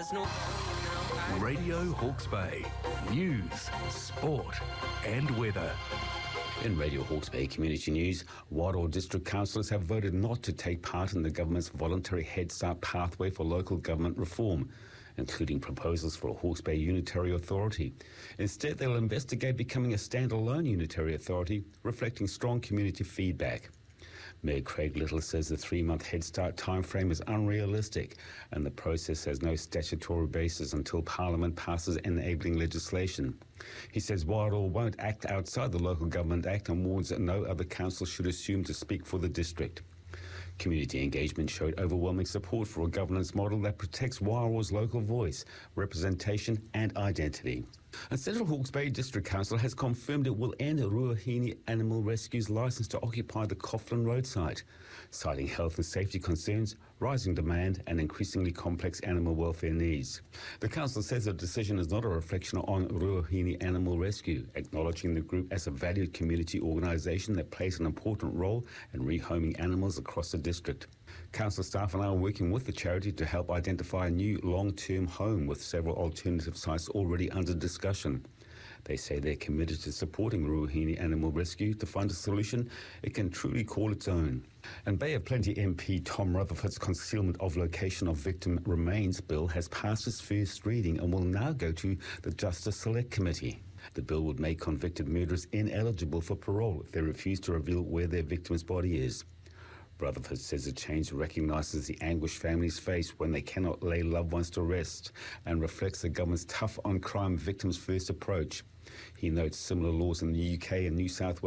there's no... Radio Hawke's Bay. News, sport and weather. In Radio Hawke's Bay Community News, Wairoa District Councillors have voted not to take part in the government's voluntary Head Start pathway for local government reform, including proposals for a Hawke's Bay Unitary Authority. Instead, they'll investigate becoming a standalone unitary authority, reflecting strong community feedback. Mayor Craig Little says the 3-month Head Start timeframe is unrealistic and the process has no statutory basis until Parliament passes enabling legislation. He says Wairoa won't act outside the Local Government Act and warns that no other council should assume to speak for the district. Community engagement showed overwhelming support for a governance model that protects Wairoa's local voice, representation and identity. And Central Hawke's Bay District Council has confirmed it will end Ruahine Animal Rescue's licence to occupy the Coughlin Road site, citing health and safety concerns, rising demand and increasingly complex animal welfare needs. The council says the decision is not a reflection on Ruahine Animal Rescue, acknowledging the group as a valued community organisation that plays an important role in rehoming animals across the district. Council staff are now working with the charity to help identify a new long-term home, with several alternative sites already under discussion. They say they're committed to supporting Ruahine Animal Rescue to find a solution it can truly call its own. And Bay of Plenty MP Tom Rutherford's concealment of location of victim remains bill has passed its first reading and will now go to the Justice Select Committee. The bill would make convicted murderers ineligible for parole if they refuse to reveal where their victim's body is. Rutherford says the change recognises the anguish families face when they cannot lay loved ones to rest and reflects the government's tough on crime victims first approach. He notes similar laws in the UK and New South Wales